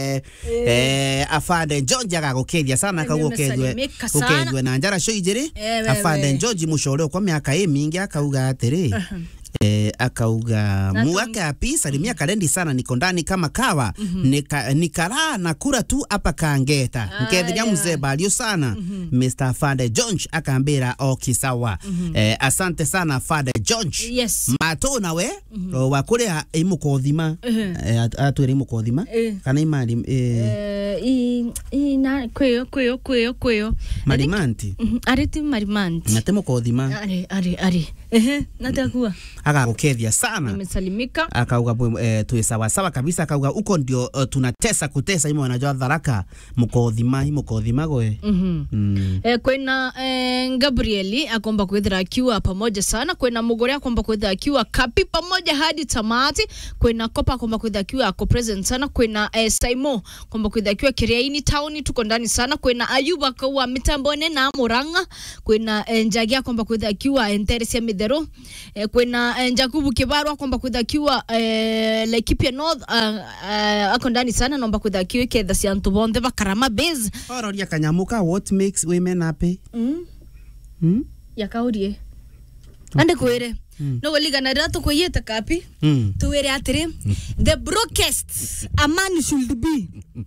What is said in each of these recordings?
afande George agagukeria sana ukethwe na njara sho ijiri afande George mushore kwa miaka mingi akauga atiri akauga muaka pisa limia kalendi sana niko ndani kama kawa nikara na kura tu hapa Kangeta nkethiria mzee balio sana Mr. Afande George akambira okisawa asante sana Afande George yes matona we wakuria imukothima atwire imukothima kana imali na kweyo marimanti areti marimanti natemo kothima ari natakuwa agagukethia sana nimesalimika akauga tuwe sawa sawa kabisa akauga uko ndio tunatesa kutesa imo wanajua dharaka mukothima goe kwena Gabrieli akomba kwethira akiwa pamoja sana kwena Mugore akomba kwethira akiwa kapi pamoja hadi tamati kwena Kopa akomba kwethira akiwa ako present sana kwena Saimo akomba kwethira akiwa Kiriaini town tuko ndani sana kwena Ayuba kwa mitambone na Muranga kwena Njagi akomba kwethira akiwa Enteresia Midero kwena Jakubu Kibaru akomba kwethira akiwa Laikipia North ako ndani sana naomba kwethira akiwa Ketha Siantu Bonde bakarama base ororia kanyamuka what makes women happy yakaurie ande kwere no ligana rato koyeta kapi tuwere atire the brokest a man should be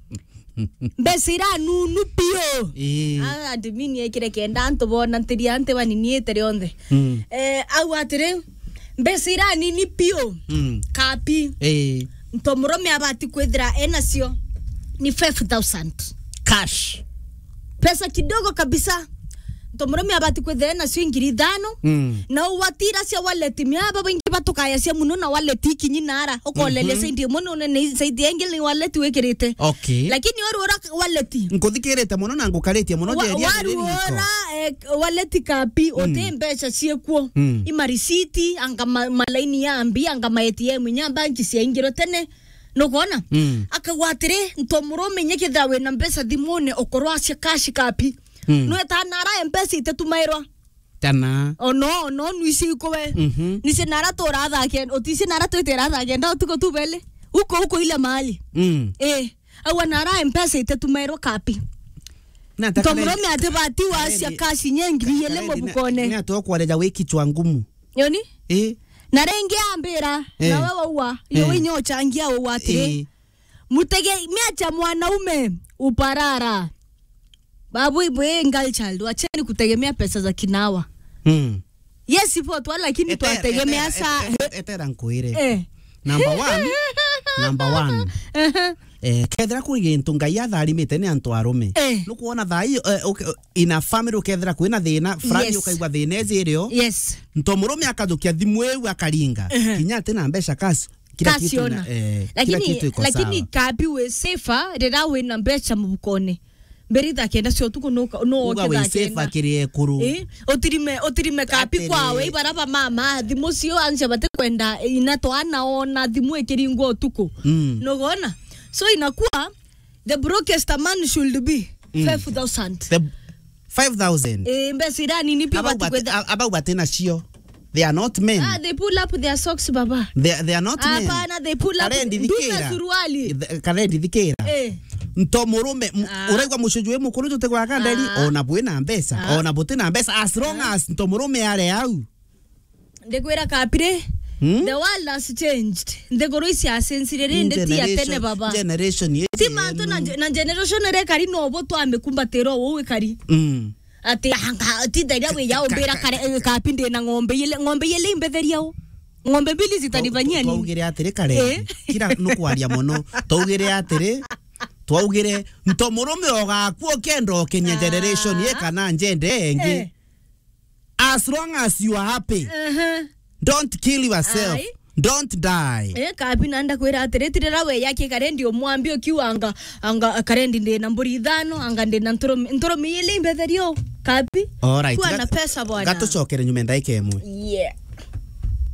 besira nunu pio admini ekire kenda anto bona ntiriante banini etere onde au atire besira nini pio kapi ntomrome abati kwedra enasio ni 5,000 cash pesa kidogo kabisa ntomrome abati kwedra enasio 5,000 na watira sia wallet miaba bengi batokaya sia muno na wallet ikinyinara okolele sendi muno ne sendi engel wallet wekirite okay lakini ora wallet nkuthikirite muno na ngukarite muno jeria ora wallet kapi ote mbesha siekuo ima receipt anga malaini ya ambi anga ma ATM nya banki sia ingiro tene no kona akagwatire ntomurome nyekithira we na mbesa thimone okorwa cia cash kapi no etanara mpesa itetumairwa tana no nuisi kowe nise nara tora thake otisi nara twetera thake ndo tuko tubele uko ile mahali awa nara mpesa itetumairwa kapi na tomrome atebati wasia kashi nyengiri yele mobukone ni atokwareja wiki chwa ngumu yoni na rengi ambira na wewe uwa yo inyo changia uwatire mutege miacha mwanaume uparara babu ibwe ngal child wacheni kutegemea pesa za kinawa yes ipo tu lakini tuategemea saa etera nkuire number 1 kethra kuri ntunga ya tharimite ni antu arume nukuona thai ina family kethra kwina thina frani ukaigwa thina ezirio yes ntomurume akajukia thimu ewe akaringa kinya tena mbesha kasi kila kitu lakini kapi we safer rera we na mbesha mubukone berida kenda sio tuko no okeda safer kirie kuru otirime kapi kwawe ibaraba mama thimu sio anje bate kwenda inatoana ona thimu ekiringo tuko no gona so inakuwa the brokest man should be 5,000 5,000 mbesira nini pia batu kwenda aba batena sio they are not men they pull up their socks baba they are not men hapana they pull up duka suruali karendi dikera ntomurume uraigwa mushujwe mukuru tutegwa kandeli ona bwena mbesa ona butena mbesa as long as ntomurume ale au ndekwera kapire the world has changed ndegoroisi asensirere ndeti ya tene baba generation yetu timanto na generation re kari no boto amekumbatero wowe kari ati hanga tidairia we yao bera kare kapinde na ngombe yele imbetheriao ngombe mbili zitanifanyia nini twaugire atire kare kira nukwaria muno twaugire atire twaugire ntomurume ogakuo kendo kenya generation ye kana njende engi as long as you are happy don't kill yourself don't die kapi nanda kwera ateretirera we yake karendi omwambio kiwanga anga karendi ndi na mburi thano anga ndi na ntoro miyele imbetherio kapi alright kwa na pesa bwana gato chokere nyumenda ikemwe yeah